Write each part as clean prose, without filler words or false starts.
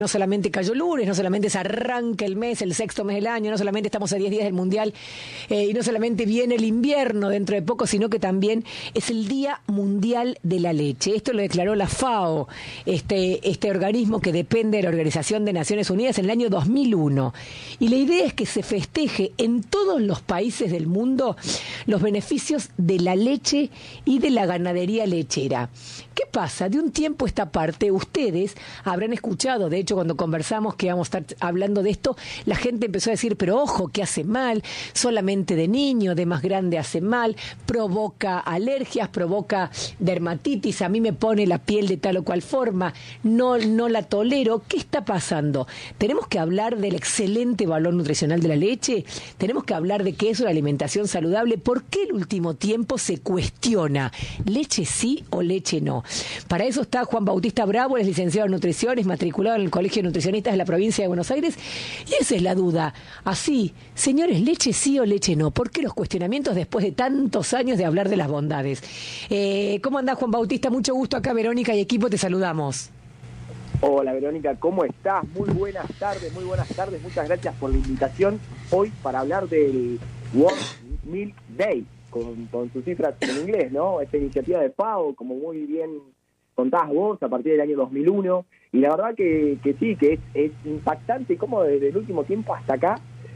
No solamente cayó lunes, no solamente se arranca el mes, el sexto mes del año, no solamente estamos a 10 días del Mundial y no solamente viene el invierno dentro de poco, sino que también es el Día Mundial de la Leche. Esto lo declaró la FAO, este organismo que depende de la Organización de Naciones Unidas en el año 2001. Y la idea es que se festeje en todos los países del mundo los beneficios de la leche y de la ganadería lechera. ¿Qué pasa? De un tiempo a esta parte, ustedes habrán escuchado, de hecho, cuando conversamos que íbamos a estar hablando de esto, la gente empezó a decir, pero ojo, que hace mal, solamente de niño, de más grande hace mal, provoca alergias, provoca dermatitis, a mí me pone la piel de tal o cual forma, no la tolero. ¿Qué está pasando? Tenemos que hablar del excelente valor nutricional de la leche, tenemos que hablar de qué es una alimentación saludable. ¿Por qué el último tiempo se cuestiona leche sí o leche no? Para eso está Juan Bautista Bravo, es licenciado en nutrición, es matriculado en el Colegio de Nutricionistas de la provincia de Buenos Aires, y esa es la duda. Así, señores, leche sí o leche no. ¿Por qué los cuestionamientos después de tantos años de hablar de las bondades? ¿Cómo andás, Juan Bautista? Mucho gusto acá, Verónica y equipo, te saludamos. Hola Verónica, ¿cómo estás? Muy buenas tardes, muchas gracias por la invitación hoy para hablar del World Milk Day, con sus cifras en inglés, ¿no? Esta iniciativa de FAO, como muy bien contabas vos, a partir del año 2001, y la verdad que sí, que es impactante cómo desde el último tiempo hasta acá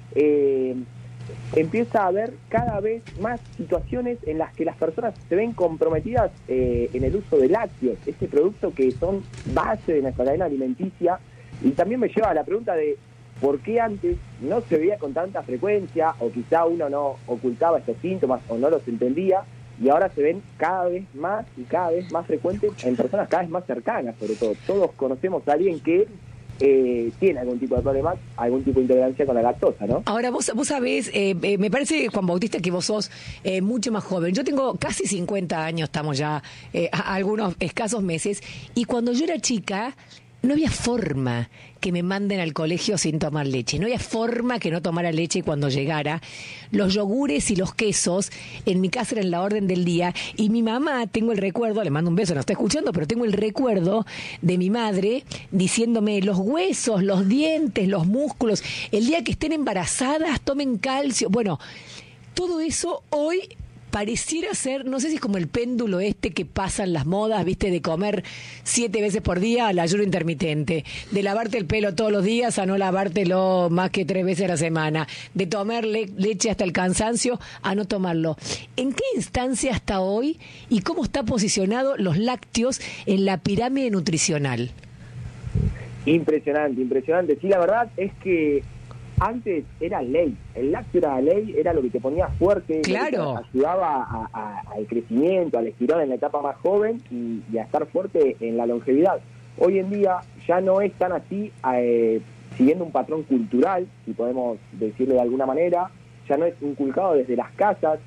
empieza a haber cada vez más situaciones en las que las personas se ven comprometidas en el uso de lácteos, este producto que son base de nuestra cadena alimenticia, y también me lleva a la pregunta de ¿por qué antes no se veía con tanta frecuencia, o quizá uno no ocultaba estos síntomas o no los entendía, y ahora se ven cada vez más frecuentes en personas cada vez más cercanas, sobre todo? Todos conocemos a alguien que tiene algún tipo de problema, algún tipo de intolerancia con la lactosa, ¿no? Ahora, vos sabés, me parece, Juan Bautista, que vos sos mucho más joven. Yo tengo casi 50 años, estamos ya a algunos escasos meses, y cuando yo era chica no había forma que me manden al colegio sin tomar leche. No había forma que no tomara leche cuando llegara. Los yogures y los quesos en mi casa eran la orden del día. Y mi mamá, tengo el recuerdo, le mando un beso, no está escuchando, pero tengo el recuerdo de mi madre diciéndome los huesos, los dientes, los músculos, el día que estén embarazadas, tomen calcio. Bueno, todo eso hoy pareciera ser, no sé si es como el péndulo que pasan las modas, viste, de comer 7 veces por día al ayuno intermitente, de lavarte el pelo todos los días a no lavártelo más que 3 veces a la semana, de tomar leche hasta el cansancio a no tomarlo. ¿En qué instancia está hoy y cómo está posicionado los lácteos en la pirámide nutricional? Impresionante. Sí, la verdad es que antes era ley, el lácteo era ley, era lo que te ponía fuerte, claro, lo que te ayudaba al crecimiento, al estirón en la etapa más joven y a estar fuerte en la longevidad. Hoy en día ya no es tan así, siguiendo un patrón cultural, si podemos decirlo de alguna manera, ya no es inculcado desde las casas.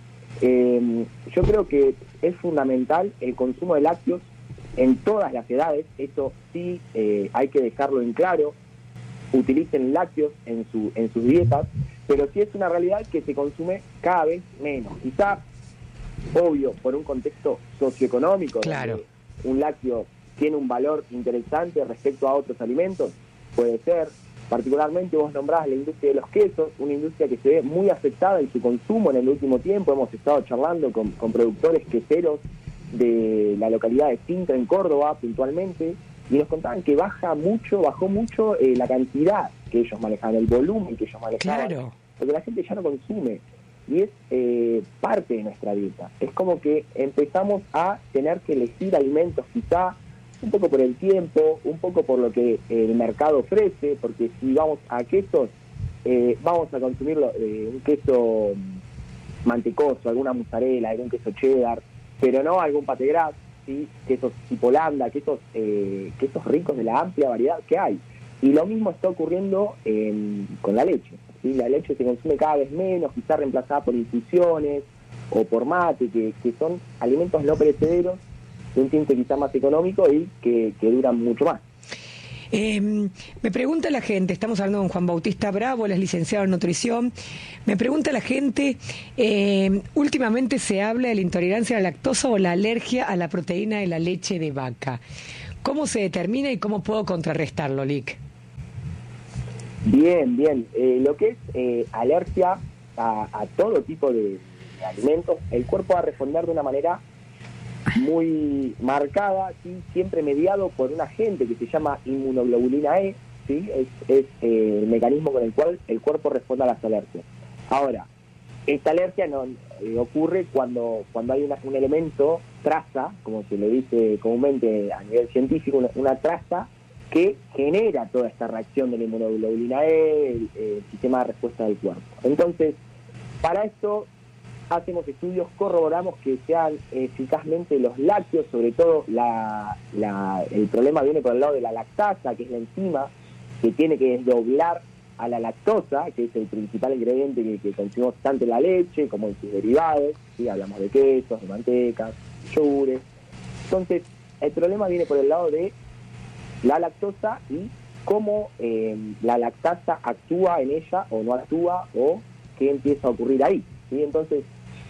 Yo creo que es fundamental el consumo de lácteos en todas las edades, eso sí hay que dejarlo en claro. Utilicen lácteos en sus dietas, pero sí es una realidad que se consume cada vez menos. Quizá, obvio, por un contexto socioeconómico, claro, donde un lácteo tiene un valor interesante respecto a otros alimentos, puede ser. Particularmente vos nombrás la industria de los quesos, una industria que se ve muy afectada en su consumo en el último tiempo. Hemos estado charlando con productores queseros de la localidad de Sintra, en Córdoba, puntualmente, y nos contaban que bajó mucho la cantidad que ellos manejaban, el volumen que ellos manejaban, claro, porque la gente ya no consume, y es parte de nuestra dieta. Es como que empezamos a tener que elegir alimentos, quizá un poco por el tiempo, un poco por lo que el mercado ofrece, porque si vamos a quesos, vamos a consumir un queso mantecoso, alguna mozzarella, algún queso cheddar, pero no algún pate gras, ¿sí? Quesos tipo Landa, quesos ricos de la amplia variedad que hay. Y lo mismo está ocurriendo con la leche, ¿sí? La leche se consume cada vez menos, quizá reemplazada por infusiones o por mate, que son alimentos no perecederos, de un tinte quizá más económico y que duran mucho más. Me pregunta la gente, estamos hablando con Juan Bautista Bravo, él es licenciado en nutrición. Me pregunta la gente, últimamente se habla de la intolerancia a la lactosa o la alergia a la proteína de la leche de vaca. ¿Cómo se determina y cómo puedo contrarrestarlo, Lic? Bien, bien. Lo que es alergia a todo tipo de alimentos, el cuerpo va a responder de una manera muy marcada, ¿sí? Siempre mediado por un agente que se llama inmunoglobulina E, ¿sí? Es el mecanismo con el cual el cuerpo responde a las alergias. Ahora, esta alergia no ocurre cuando hay un elemento, traza, como se le dice comúnmente a nivel científico, una traza que genera toda esta reacción de la inmunoglobulina E, el sistema de respuesta del cuerpo. Entonces, para esto hacemos estudios, corroboramos que sean eficazmente los lácteos, sobre todo el problema viene por el lado de la lactasa, que es la enzima que tiene que desdoblar a la lactosa, que es el principal ingrediente que consumimos tanto en la leche como en sus derivados, ¿sí? Hablamos de quesos, de mantecas, yogures. Entonces, el problema viene por el lado de la lactosa y cómo la lactasa actúa en ella o no actúa o qué empieza a ocurrir ahí, ¿sí? Entonces,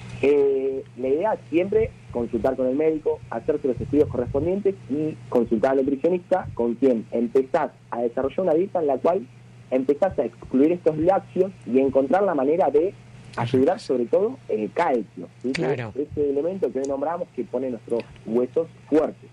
la idea es siempre consultar con el médico, hacerse los estudios correspondientes y consultar al nutricionista con quien empezás a desarrollar una dieta en la cual empezás a excluir estos lácteos y encontrar la manera de ayudar sobre todo el calcio, ¿sí? Claro. Ese elemento que hoy nombramos que pone nuestros huesos fuertes.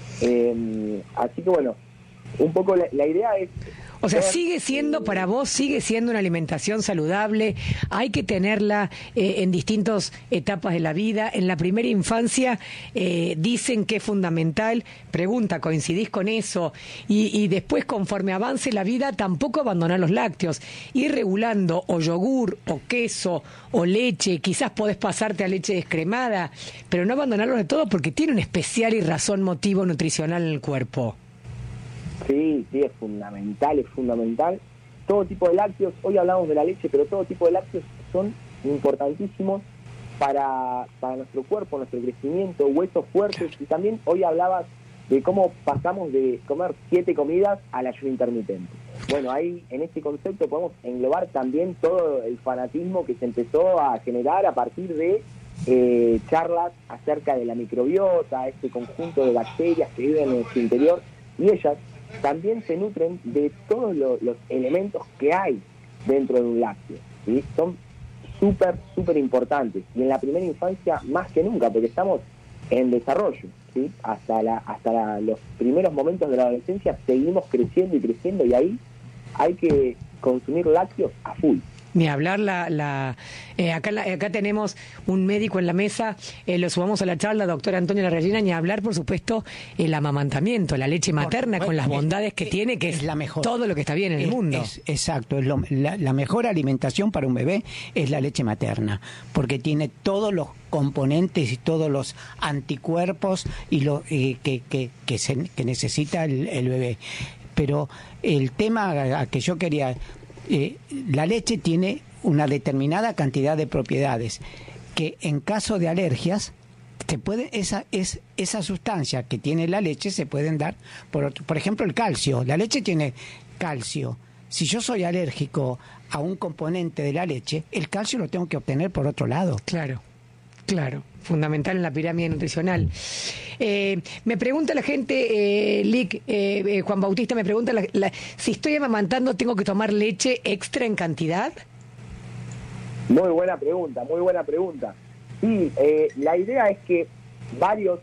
Así que bueno, un poco la idea es... O sea, sigue siendo, para vos, sigue siendo una alimentación saludable, hay que tenerla en distintas etapas de la vida. En la primera infancia dicen que es fundamental, pregunta, ¿coincidís con eso? Y después, conforme avance la vida, tampoco abandonar los lácteos, ir regulando o yogur, o queso, o leche, quizás podés pasarte a leche descremada, pero no abandonarlos de todo porque tiene un especial y razón motivo nutricional en el cuerpo. Sí, es fundamental. Todo tipo de lácteos, hoy hablamos de la leche, pero todo tipo de lácteos son importantísimos para nuestro cuerpo, nuestro crecimiento, huesos fuertes. Y también hoy hablabas de cómo pasamos de comer 7 comidas al ayuno intermitente. Bueno, ahí en este concepto podemos englobar también todo el fanatismo que se empezó a generar a partir de charlas acerca de la microbiota, este conjunto de bacterias que viven en su interior, y ellas también se nutren de todos los elementos que hay dentro de un lácteo, ¿sí? Son súper importantes, y en la primera infancia más que nunca, porque estamos en desarrollo, ¿sí? Hasta los primeros momentos de la adolescencia seguimos creciendo y ahí hay que consumir lácteos a full. Ni hablar acá tenemos un médico en la mesa, lo sumamos a la charla, doctora Antonio Larrañaga, ni hablar, por supuesto, el amamantamiento, la leche materna con las bondades que tiene, que es la mejor, todo lo que está bien en el mundo. Exacto, la mejor alimentación para un bebé es la leche materna, porque tiene todos los componentes y todos los anticuerpos y que necesita el bebé. Pero el tema a que yo quería... la leche tiene una determinada cantidad de propiedades que en caso de alergias esa sustancia que tiene la leche se pueden dar por ejemplo el calcio. La leche tiene calcio. Si yo soy alérgico a un componente de la leche, el calcio lo tengo que obtener por otro lado. Claro, fundamental en la pirámide nutricional. Me pregunta la gente, Lic, Juan Bautista me pregunta, si estoy amamantando, ¿tengo que tomar leche extra en cantidad? Muy buena pregunta. Sí, la idea es que varias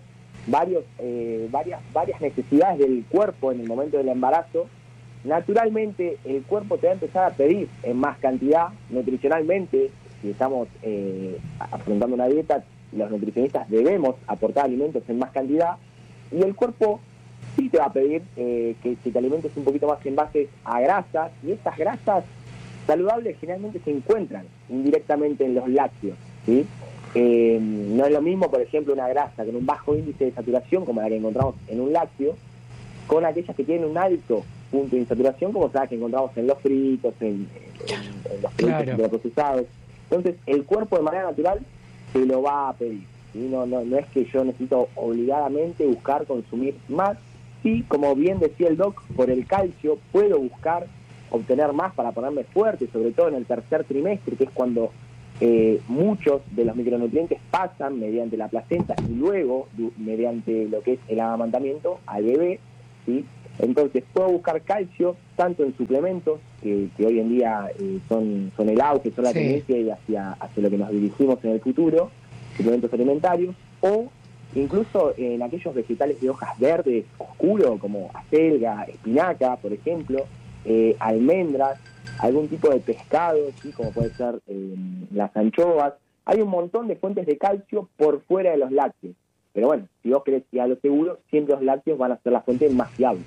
necesidades del cuerpo en el momento del embarazo, naturalmente el cuerpo te va a empezar a pedir en más cantidad nutricionalmente. Si estamos afrontando una dieta, los nutricionistas debemos aportar alimentos en más cantidad, y el cuerpo sí te va a pedir que te alimentes un poquito más en base a grasas, y estas grasas saludables generalmente se encuentran indirectamente en los lácteos, ¿sí? No es lo mismo, por ejemplo, una grasa con un bajo índice de saturación, como la que encontramos en un lácteo, con aquellas que tienen un alto punto de insaturación, como las que encontramos en los fritos, en los productos procesados. Entonces, el cuerpo de manera natural te lo va a pedir, ¿sí? No es que yo necesito obligadamente buscar consumir más. Sí, como bien decía el doc, por el calcio puedo buscar obtener más para ponerme fuerte, sobre todo en el tercer trimestre, que es cuando muchos de los micronutrientes pasan mediante la placenta y luego mediante lo que es el amamantamiento al bebé, ¿sí? Entonces puedo buscar calcio tanto en suplementos, que hoy en día son el auge, son la tendencia y hacia lo que nos dirigimos en el futuro, suplementos alimentarios, o incluso en aquellos vegetales de hojas verdes oscuros, como acelga, espinaca, por ejemplo, almendras, algún tipo de pescado, ¿sí? Como puede ser las anchoas. Hay un montón de fuentes de calcio por fuera de los lácteos. Pero bueno, si vos querés ir a lo seguro, siempre los lácteos van a ser la fuente más fiable.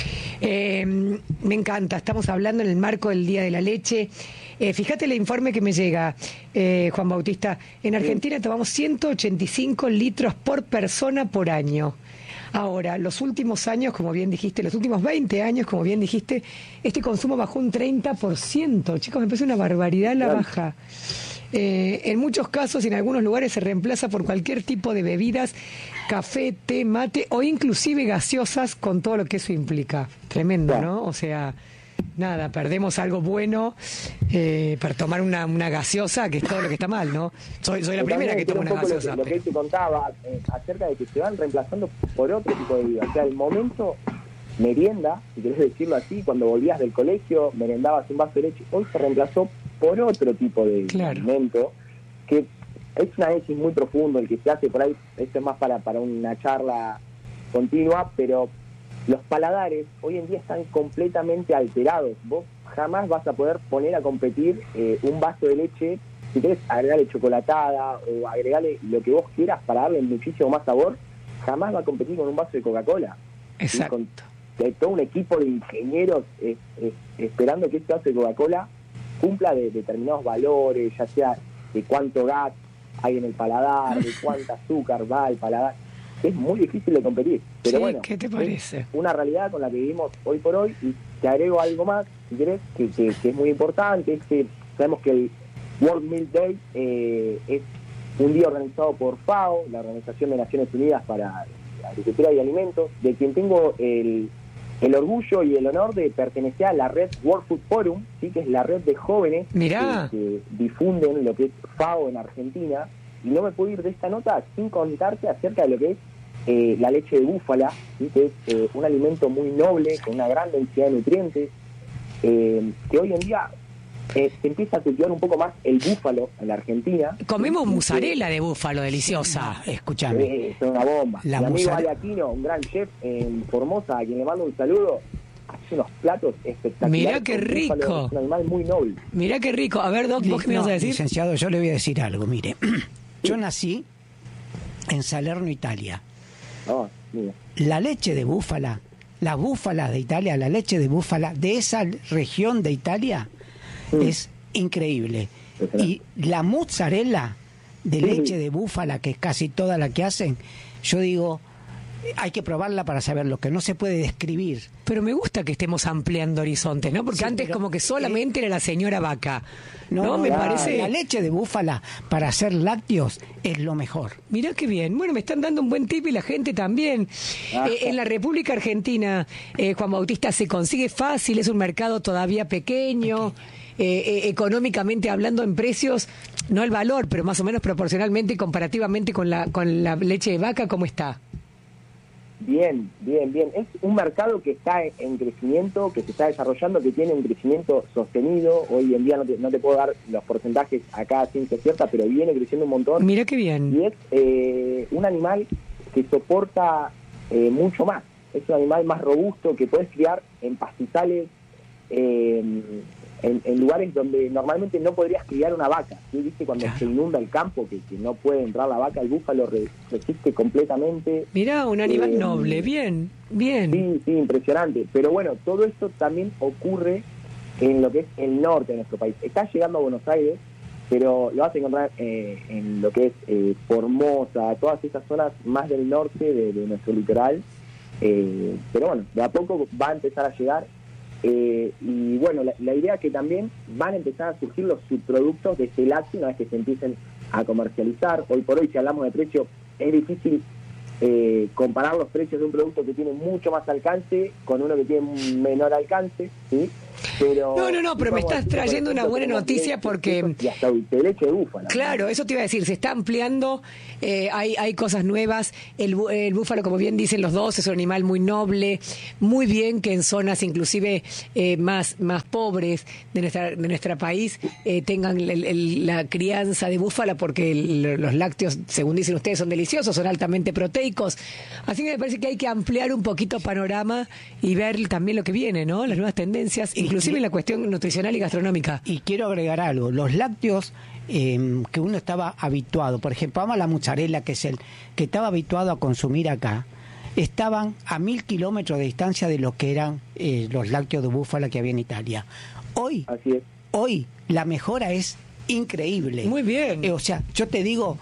Me encanta, estamos hablando en el marco del Día de la Leche. Fíjate el informe que me llega, Juan Bautista. En Argentina tomamos 185 litros por persona por año. Ahora, los últimos años, como bien dijiste, los últimos 20 años, como bien dijiste, este consumo bajó un 30%. Chicos, me parece una barbaridad la baja. En muchos casos y en algunos lugares se reemplaza por cualquier tipo de bebidas, café, té, mate o inclusive gaseosas, con todo lo que eso implica. Tremendo, ¿no? O sea, nada, perdemos algo bueno para tomar una gaseosa, que es todo lo que está mal, ¿no? Soy la primera que toma una gaseosa. Lo que él te contaba acerca de que se van reemplazando por otro tipo de bebida. O sea, el momento merienda, si querés decirlo así, cuando volvías del colegio, merendabas un vaso de leche, hoy se reemplazó por otro tipo de alimento, que es un análisis muy profundo el que se hace por ahí. Esto es más para una charla continua, pero los paladares hoy en día están completamente alterados. Vos jamás vas a poder poner a competir un vaso de leche. Si querés agregarle chocolatada o agregarle lo que vos quieras para darle muchísimo más sabor, jamás va a competir con un vaso de Coca-Cola. Exacto. Hay todo un equipo de ingenieros esperando que este vaso de Coca-Cola cumpla de determinados valores, ya sea de cuánto gas hay en el paladar, de cuánta azúcar va al paladar. Es muy difícil de competir, pero bueno, ¿qué te parece? Es una realidad con la que vivimos hoy por hoy. Y te agrego algo más, si querés, que es muy importante, es que sabemos que el World Milk Day es un día organizado por FAO, la Organización de Naciones Unidas para la Agricultura y Alimentos, de quien tengo el orgullo y el honor de pertenecer a la red World Food Forum, ¿sí? Que es la red de jóvenes que difunden lo que es FAO en Argentina. Y no me puedo ir de esta nota sin contarte acerca de lo que es la leche de búfala, ¿sí? Que es un alimento muy noble, con una gran densidad de nutrientes, que hoy en día se empieza a cultivar un poco más el búfalo en la Argentina. Comemos mozzarella de búfalo, deliciosa. Escúchame. Es una bomba. Mi amigo Ale Aquino, un gran chef en Formosa, a quien le mando un saludo, hace unos platos espectaculares. Mirá qué rico. Búfalo, es un animal muy noble. Mirá qué rico. A ver, Doc, ¿vos qué me vas a decir? Licenciado, yo le voy a decir algo. Mire, yo nací en Salerno, Italia. Mira. La leche de búfala, las búfalas de Italia, la leche de búfala de esa región de Italia es increíble. Y la mozzarella de leche de búfala, que es casi toda la que hacen, yo digo, hay que probarla para saber lo que no se puede describir. Pero me gusta que estemos ampliando horizontes, ¿no? Porque antes como que solamente era la señora vaca. No, me parece... La leche de búfala para hacer lácteos es lo mejor. Mirá qué bien. Bueno, me están dando un buen tip y la gente también. En la República Argentina, Juan Bautista, se consigue fácil, es un mercado todavía pequeño. Económicamente hablando en precios, no el valor, pero más o menos proporcionalmente y comparativamente con la leche de vaca, ¿cómo está? Bien. Es un mercado que está en crecimiento, que se está desarrollando, que tiene un crecimiento sostenido. Hoy en día no te puedo dar los porcentajes acá a ciencia cierta, pero viene creciendo un montón. Mira qué bien. Y es un animal que soporta mucho más. Es un animal más robusto que puedes criar en pastizales, en lugares donde normalmente no podrías criar una vaca. ¿Sí? ¿Viste? Cuando se inunda el campo, que no puede entrar la vaca, el búfalo resiste completamente. Mirá, un animal noble, bien. Sí, impresionante. Pero bueno, todo esto también ocurre en lo que es el norte de nuestro país. Está llegando a Buenos Aires, pero lo vas a encontrar en lo que es Formosa, todas esas zonas más del norte de nuestro litoral. Pero bueno, de a poco va a empezar a llegar. Y bueno, la idea es que también van a empezar a surgir los subproductos de este lácteo una vez que se empiecen a comercializar. Hoy por hoy, si hablamos de precio, es difícil comparar los precios de un producto que tiene mucho más alcance con uno que tiene menor alcance, ¿sí? Pero pero me estás trayendo una buena noticia porque... Y hasta de leche de búfalo. Claro, eso te iba a decir, se está ampliando, hay cosas nuevas, el búfalo, como bien dicen los dos, es un animal muy noble, muy bien que en zonas inclusive más pobres de nuestra país tengan la crianza de búfalo, porque los lácteos, según dicen ustedes, son deliciosos, son altamente proteicos, así que me parece que hay que ampliar un poquito el panorama y ver también lo que viene, ¿no? Las nuevas tendencias, inclusive en la cuestión nutricional y gastronómica. Y quiero agregar algo, los lácteos que uno estaba habituado, por ejemplo, vamos a la mozzarella, que es el que estaba habituado a consumir acá, estaban a 1000 kilómetros de distancia de lo que eran los lácteos de búfalo que había en Italia. Hoy la mejora es increíble. Muy bien. O sea, yo te digo,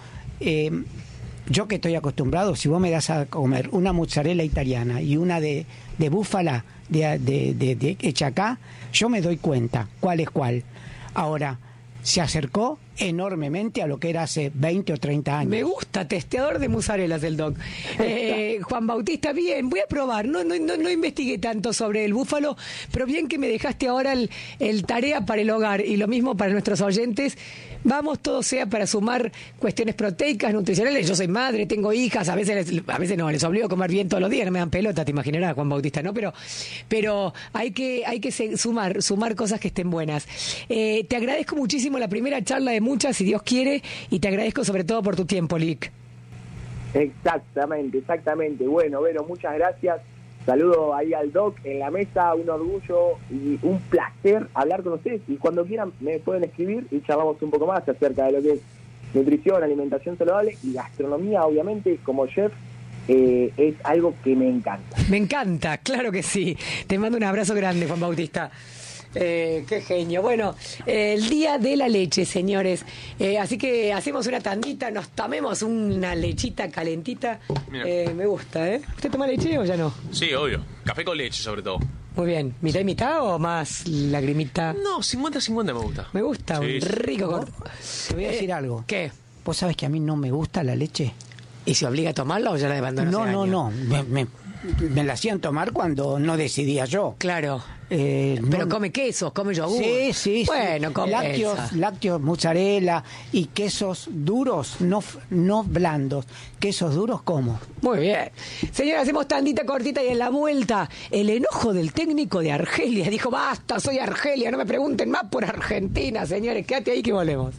yo que estoy acostumbrado, si vos me das a comer una mozzarella italiana y una de búfala de hecha acá, yo me doy cuenta cuál es cuál. Ahora, se acercó enormemente a lo que era hace 20 o 30 años. Me gusta, testeador de mozzarellas el doc. Juan Bautista, bien, voy a probar. No investigué tanto sobre el búfalo, pero bien que me dejaste ahora el tarea para el hogar, y lo mismo para nuestros oyentes. Vamos, todo sea para sumar cuestiones proteicas, nutricionales. Yo soy madre, tengo hijas, a veces no, les obligo a comer bien todos los días, no me dan pelota, te imaginarás, Juan Bautista, ¿no? Pero hay que sumar cosas que estén buenas. Te agradezco muchísimo la primera charla de muchas, si Dios quiere, y te agradezco sobre todo por tu tiempo, Lic. Exactamente. Bueno, Vero, muchas gracias. Saludo ahí al Doc en la mesa, un orgullo y un placer hablar con ustedes. Y cuando quieran me pueden escribir y charlamos un poco más acerca de lo que es nutrición, alimentación saludable y gastronomía, obviamente, como chef. Es algo que me encanta. Me encanta, claro que sí. Te mando un abrazo grande, Juan Bautista. Qué genio. Bueno, el día de la leche, señores. Así que hacemos una tandita, nos tomemos una lechita calentita. Me gusta, ¿eh? ¿Usted toma leche o ya no? Sí, obvio. Café con leche, sobre todo. Muy bien. ¿Mitad y mitad o más lagrimita? No, 50-50 me gusta. Me gusta, sí, un rico. ¿No? Te voy a decir algo. ¿Qué? ¿Vos sabés que a mí no me gusta la leche? ¿Y se obliga a tomarla o ya la abandono? No. Me la hacían tomar cuando no decidía yo. Claro. Pero come quesos, come yogur. Sí. Bueno, come lácteos, mozzarella y quesos duros, no blandos. Quesos duros como. Muy bien. Señora, hacemos tandita cortita y en la vuelta, el enojo del técnico de Argelia. Dijo, basta, soy Argelia, no me pregunten más por Argentina, señores. Quédate ahí que volvemos.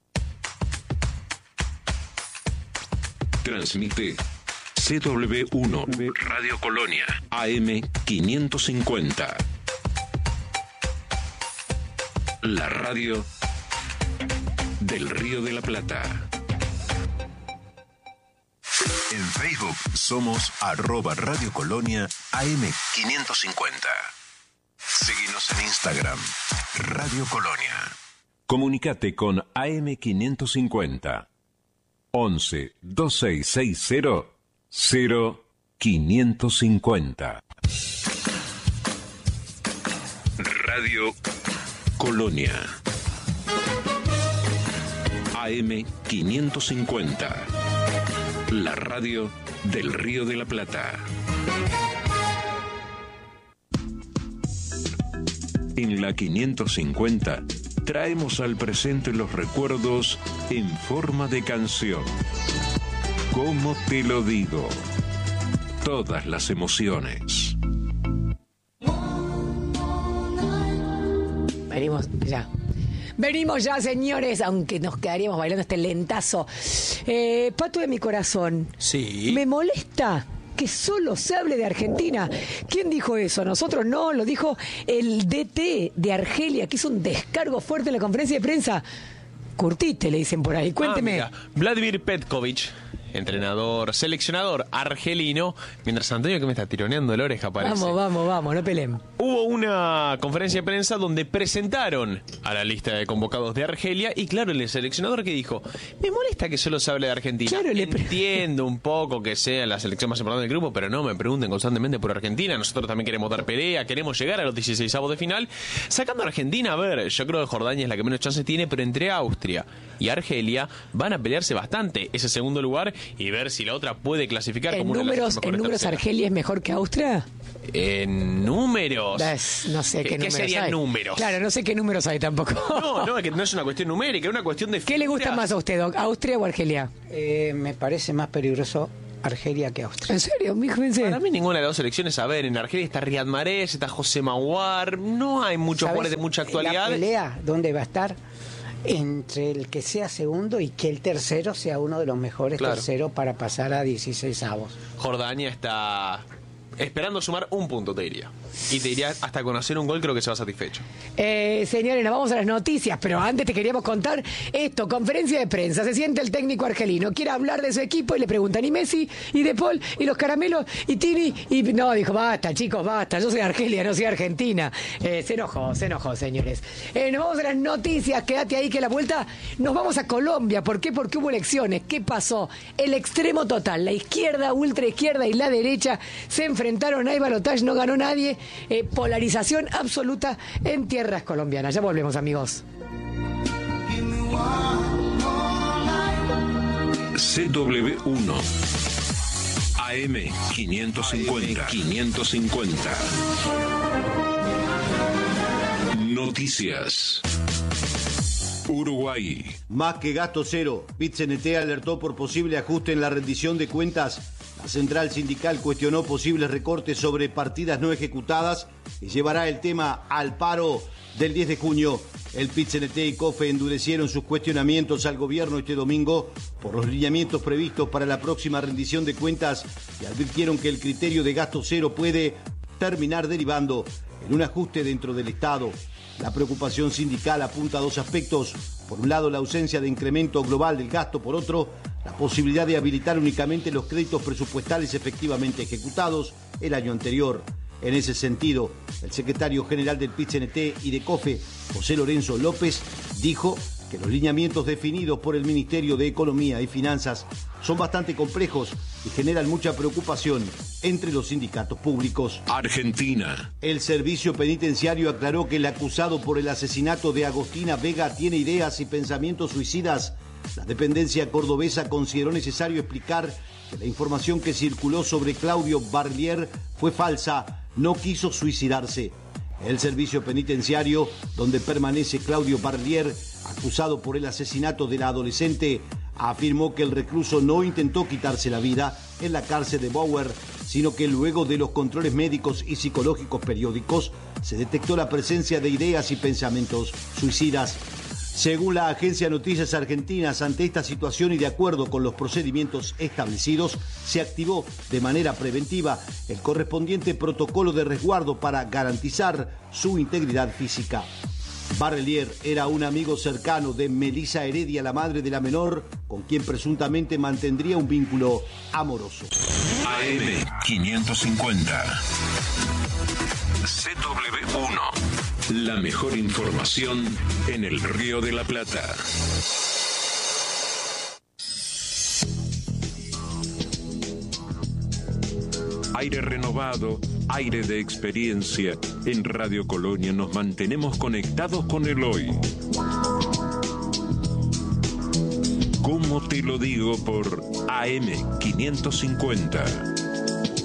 Transmite CW1 Radio Colonia AM 550. La radio del Río de la Plata. En Facebook somos @Radio Colonia AM 550. Seguinos en Instagram, Radio Colonia. Comunicate con AM 550. 11 2660 0550. Radio Colonia AM 550. La radio del Río de la Plata. En la 550 traemos al presente los recuerdos en forma de canción. ¿Cómo te lo digo? Todas las emociones. Venimos ya, señores, aunque nos quedaríamos bailando este lentazo. Pato de mi corazón. Sí. Me molesta que solo se hable de Argentina. ¿Quién dijo eso? Nosotros no, lo dijo el DT de Argelia, que hizo un descargo fuerte en la conferencia de prensa. Curtite, le dicen por ahí. Cuénteme. Vladimir Petkovic, entrenador, seleccionador argelino, mientras Antonio, que me está tironeando la oreja, parece. Vamos, no peleen. Hubo una conferencia de prensa donde presentaron a la lista de convocados de Argelia y claro, el seleccionador que dijo, me molesta que solo se hable de Argentina. Claro, entiendo un poco que sea la selección más importante del grupo, pero no me pregunten constantemente por Argentina. Nosotros también queremos dar pelea, queremos llegar a los 16avos de final. Sacando a Argentina, a ver, yo creo que Jordania es la que menos chances tiene, pero entre Austria y Argelia van a pelearse bastante ese segundo lugar y ver si la otra puede clasificar ¿En como una de las números, mejores terceras. Argelia es mejor que Austria? En números. No sé qué números serían hay. números? Claro, no sé qué números hay tampoco. No, es que no es una cuestión numérica, es una cuestión de ¿Qué le gusta figuras. más a usted, Doc? ¿Austria o Argelia? Me parece más peligroso Argelia que Austria. ¿En serio? Fíjense. Para mí ninguna de las dos selecciones, a ver, en Argelia está Riyad Mahrez, está José Maguar, no hay muchos jugadores de mucha actualidad. La pelea, ¿dónde va a estar? Entre el que sea segundo y que el tercero sea uno de los mejores terceros para pasar a 16avos. Jordania está esperando sumar un punto, te diría. Y te diría, hasta conocer un gol creo que se va satisfecho. Señores, nos vamos a las noticias, pero antes te queríamos contar esto, conferencia de prensa. Se siente el técnico argelino, quiere hablar de su equipo y le preguntan, ¿y Messi? ¿Y De Paul? ¿Y los caramelos? ¿Y Tini? Y no, dijo, basta, chicos, basta, yo soy Argelia, no soy Argentina. Se enojó, señores. Nos vamos a las noticias, quédate ahí que a la vuelta nos vamos a Colombia. ¿Por qué? Porque hubo elecciones. ¿Qué pasó? El extremo total, la izquierda, ultra izquierda y la derecha se enfrentaron, hay balotaje, no ganó nadie. Polarización absoluta en tierras colombianas. Ya volvemos, amigos. CW1 AM 550. Noticias. Uruguay. Más que gasto cero, PIT-CNT alertó por posible ajuste en la rendición de cuentas. La central sindical cuestionó posibles recortes sobre partidas no ejecutadas y llevará el tema al paro del 10 de junio. El PIT-CNT y COFE endurecieron sus cuestionamientos al gobierno este domingo por los lineamientos previstos para la próxima rendición de cuentas y advirtieron que el criterio de gasto cero puede terminar derivando en un ajuste dentro del Estado. La preocupación sindical apunta a dos aspectos. Por un lado, la ausencia de incremento global del gasto. Por otro, la posibilidad de habilitar únicamente los créditos presupuestales efectivamente ejecutados el año anterior. En ese sentido, el secretario general del PIT-CNT y de COFE, José Lorenzo López, dijo que los lineamientos definidos por el Ministerio de Economía y Finanzas son bastante complejos y generan mucha preocupación entre los sindicatos públicos. Argentina. El servicio penitenciario aclaró que el acusado por el asesinato de Agostina Vega tiene ideas y pensamientos suicidas. La dependencia cordobesa consideró necesario explicar que la información que circuló sobre Claudio Barlier fue falsa, no quiso suicidarse. El servicio penitenciario, donde permanece Claudio Barlier, acusado por el asesinato de la adolescente, afirmó que el recluso no intentó quitarse la vida en la cárcel de Bauer, sino que luego de los controles médicos y psicológicos periódicos se detectó la presencia de ideas y pensamientos suicidas. Según la agencia Noticias Argentinas, ante esta situación y de acuerdo con los procedimientos establecidos, se activó de manera preventiva el correspondiente protocolo de resguardo para garantizar su integridad física. Barlier era un amigo cercano de Melissa Heredia, la madre de la menor, con quien presuntamente mantendría un vínculo amoroso. AM 550. CW1. La mejor información en el Río de la Plata. Aire renovado, aire de experiencia. En Radio Colonia nos mantenemos conectados con el hoy. ¿Cómo te lo digo? Por AM 550.